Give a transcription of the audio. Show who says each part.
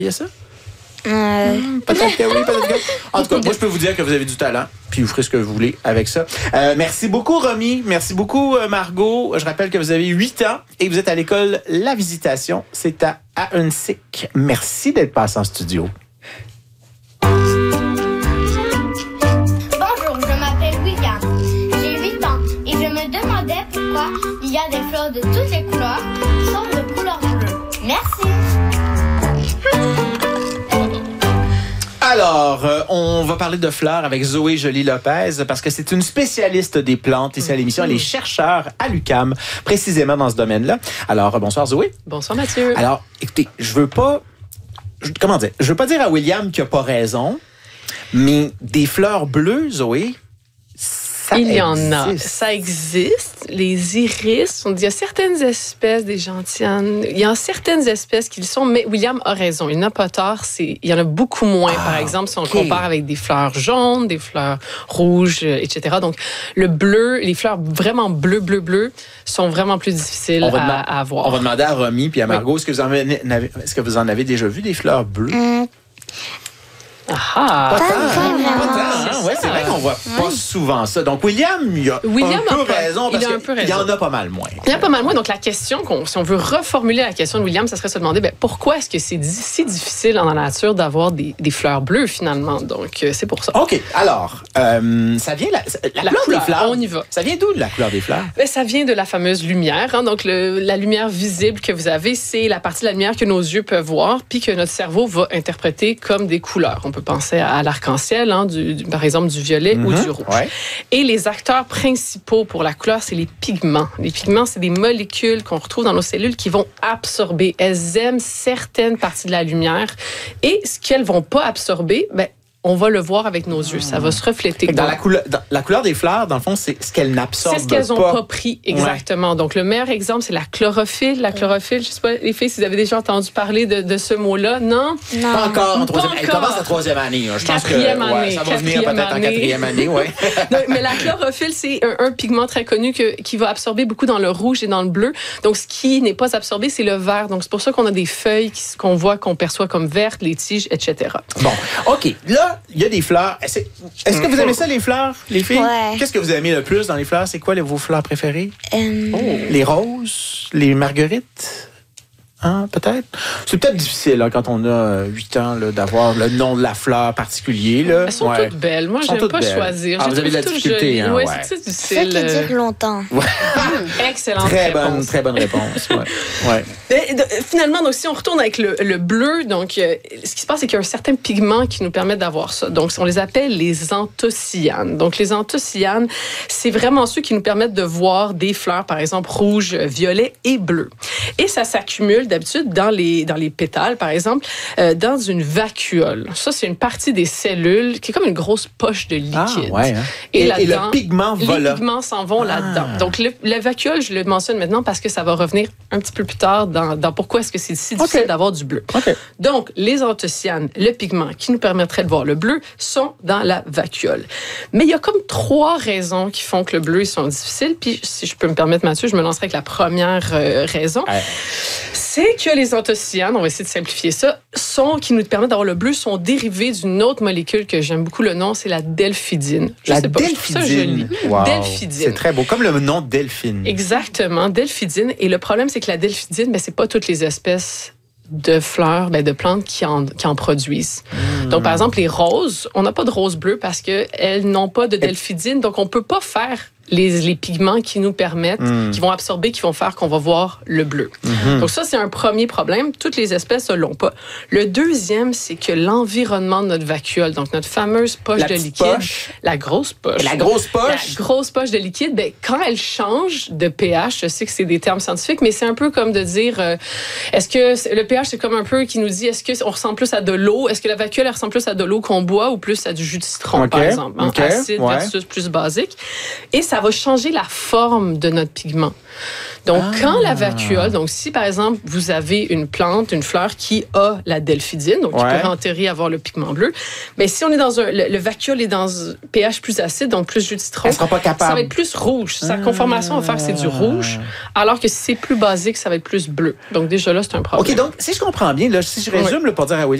Speaker 1: Il y a ça? Peut-être que oui, peut-être que... En tout cas, moi, je peux vous dire que vous avez du talent, puis vous ferez ce que vous voulez avec ça. Merci beaucoup, Romy. Merci beaucoup, Margot. Je rappelle que vous avez 8 ans et vous êtes à l'école La Visitation. C'est à Ahuntsic. Merci d'être passé en studio.
Speaker 2: Bonjour, je m'appelle William. J'ai 8 ans et je me demandais pourquoi il y a des fleurs de toutes les couleurs, sauf de couleur bleue. Merci.
Speaker 1: Alors, on va parler de fleurs avec Zoé Joly-Lopez parce que c'est une spécialiste des plantes ici à l'émission. Elle est chercheure à l'UQAM, précisément dans ce domaine-là. Alors, bonsoir Zoé.
Speaker 3: Bonsoir Mathieu.
Speaker 1: Alors, écoutez, je veux pas dire à William qu'il n'a pas raison, mais des fleurs bleues, Zoé, ça
Speaker 3: Il y
Speaker 1: existe.
Speaker 3: en a. Ça existe. Les iris, il y a certaines espèces, des gentianes, il y a certaines espèces qui le sont, mais William a raison. Il n'a pas tort. Il y en a beaucoup moins, par exemple, si on compare avec des fleurs jaunes, des fleurs rouges, etc. Donc, le bleu, les fleurs vraiment bleues sont vraiment plus difficiles à avoir.
Speaker 1: On va demander à Romy puis à Margot, est-ce que vous en avez déjà vu des fleurs bleues?
Speaker 3: Ah!
Speaker 1: Pas tant. Ouais, c'est vrai qu'on voit pas souvent ça. Donc, William, il a un peu raison parce qu'il y en a pas mal moins.
Speaker 3: Il y en a pas mal moins. Donc, la question, si on veut reformuler la question de William, ça serait se demander pourquoi est-ce que c'est si difficile en la nature d'avoir des fleurs bleues, finalement. Donc, c'est pour ça.
Speaker 1: OK. Alors, ça vient la couleur des fleurs.
Speaker 3: On y va.
Speaker 1: Ça vient d'où, la couleur des fleurs?
Speaker 3: Ça vient de la fameuse lumière. Hein. Donc, la lumière visible que vous avez, c'est la partie de la lumière que nos yeux peuvent voir puis que notre cerveau va interpréter comme des couleurs. On peut penser à l'arc-en-ciel, hein, par exemple du violet ou du rouge. Ouais. Et les acteurs principaux pour la couleur, c'est les pigments. Les pigments, c'est des molécules qu'on retrouve dans nos cellules qui vont absorber. Elles aiment certaines parties de la lumière. Et ce qu'elles vont pas absorber, on va le voir avec nos yeux. Ça va se refléter.
Speaker 1: Dans la couleur des fleurs, dans le fond, c'est ce qu'elles n'absorbent pas.
Speaker 3: C'est ce qu'elles n'ont pas pris, exactement. Ouais. Donc, le meilleur exemple, c'est la chlorophylle. La chlorophylle, je ne sais pas, les filles, si vous avez déjà entendu parler de ce mot-là, non?
Speaker 1: Pas encore en troisième. Elle commence la troisième année. Je pense que ça va venir peut-être en quatrième année. Ouais.
Speaker 3: Mais la chlorophylle, c'est un pigment très connu qui va absorber beaucoup dans le rouge et dans le bleu. Donc, ce qui n'est pas absorbé, c'est le vert. Donc, c'est pour ça qu'on a des feuilles qu'on perçoit comme vertes, les tiges, etc.
Speaker 1: Bon, OK. Là, il y a des fleurs. Est-ce que vous aimez ça, les fleurs, les filles?
Speaker 2: Ouais.
Speaker 1: Qu'est-ce que vous aimez le plus dans les fleurs? C'est quoi vos fleurs préférées? Les roses? Les marguerites? Hein, peut-être? C'est peut-être difficile quand on a 8 ans d'avoir le nom de la fleur particulier. Là.
Speaker 3: Elles sont toutes belles. Moi, je n'aime pas choisir.
Speaker 1: Vous avez de la difficulté.
Speaker 3: Oui, c'est difficile.
Speaker 2: Ça qui dure longtemps.
Speaker 1: Ouais.
Speaker 3: Excellente réponse.
Speaker 1: Très bonne réponse. Ouais.
Speaker 3: Finalement, donc, si on retourne avec le bleu, donc, ce qui se passe, c'est qu'il y a un certain pigment qui nous permet d'avoir ça. Donc, on les appelle les anthocyanes. Donc, les anthocyanes, c'est vraiment ceux qui nous permettent de voir des fleurs, par exemple, rouges, violets et bleus. Et ça s'accumule d'habitude dans les pétales, par exemple, dans une vacuole. Ça, c'est une partie des cellules qui est comme une grosse poche de liquide.
Speaker 1: Ah, ouais, hein? Et le pigment va là.
Speaker 3: Les pigments s'en vont là-dedans. Donc, la vacuole, je le mentionne maintenant parce que ça va revenir un petit peu plus tard dans pourquoi est-ce que c'est si difficile d'avoir du bleu. Okay. Donc, les anthocyanes, le pigment qui nous permettrait de voir le bleu, sont dans la vacuole. Mais il y a comme 3 raisons qui font que le bleu, ils sont difficiles. Puis, si je peux me permettre, Mathieu, je me lancerai avec la première raison. C'est que les anthocyanes, on va essayer de simplifier ça, qui nous permettent d'avoir le bleu, sont dérivés d'une autre molécule que j'aime beaucoup le nom, c'est la delphidine.
Speaker 1: Delphidine. Wow.
Speaker 3: Delphidine.
Speaker 1: C'est très beau, comme le nom Delphine.
Speaker 3: Exactement, delphidine. Et le problème, c'est que la delphidine, c'est pas toutes les espèces de fleurs, de plantes qui en produisent. Donc, par exemple, les roses, on n'a pas de roses bleues parce qu'elles n'ont pas de delphidine, donc on peut pas faire les pigments qui nous permettent, qui vont absorber, qui vont faire qu'on va voir le bleu. Donc ça, c'est un premier problème. Toutes les espèces ne l'ont pas. Le deuxième, c'est que l'environnement de notre vacuole, donc notre fameuse poche de liquide, la grosse poche.
Speaker 1: La grosse poche?
Speaker 3: La grosse poche de liquide, quand elle change de pH, je sais que c'est des termes scientifiques, mais c'est un peu comme de dire, est-ce que le pH, c'est comme un peu qui nous dit, est-ce qu'on ressemble plus à de l'eau? Est-ce que la vacuole, elle ressemble plus à de l'eau qu'on boit ou plus à du jus de citron, par exemple? Acide versus plus basique. Et ça va changer la forme de notre pigment. Donc, quand la vacuole, donc si par exemple, vous avez une plante, une fleur qui a la delphidine, donc qui peut en théorie avoir le pigment bleu, mais si on est dans le vacuole est dans un pH plus acide, donc plus jus de citron,
Speaker 1: elle sera pas capable.
Speaker 3: Ça va être plus rouge. Sa conformation va faire que c'est du rouge, alors que si c'est plus basique, ça va être plus bleu. Donc déjà là, c'est un problème.
Speaker 1: OK, donc si je comprends bien, là, si je résume là, pour dire à William,